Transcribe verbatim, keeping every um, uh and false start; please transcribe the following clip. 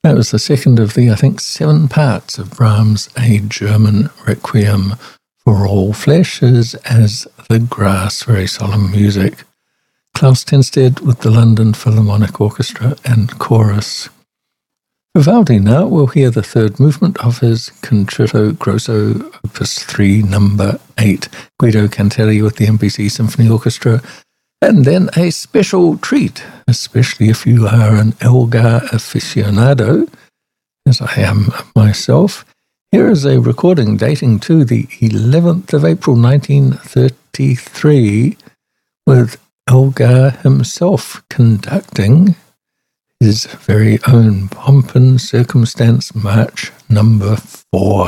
That was the second of the, I think, seven parts of Brahms' A German Requiem for All Flesh is As the Grass, very solemn music. Klaus Tenstedt with the London Philharmonic Orchestra and Chorus. Vivaldi now will hear the third movement of his Concerto Grosso Opus three, number eight. Guido Cantelli with the M P C Symphony Orchestra. And then a special treat, especially if you are an Elgar aficionado, as I am myself. Here is a recording dating to the eleventh of April nineteen thirty-three, with Elgar himself conducting his very own Pomp and Circumstance March number four.